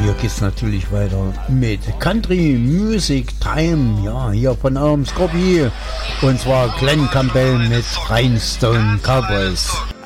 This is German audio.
hier geht's natürlich weiter mit Country Music Time. Ja, hier von eurem Scobby. Und zwar Glenn Campbell mit Rhinestone Cowboys.